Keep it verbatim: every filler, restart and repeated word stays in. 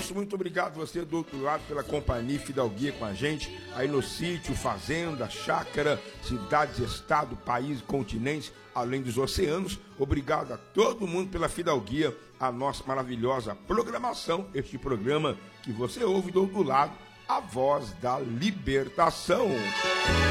Nosso muito obrigado você do outro lado pela companhia e fidalguia com a gente, aí no sítio, fazenda, chácara, cidades, estado, país, continentes, além dos oceanos. Obrigado a todo mundo pela fidalguia, a nossa maravilhosa programação, este programa que você ouve do outro lado, a voz da libertação.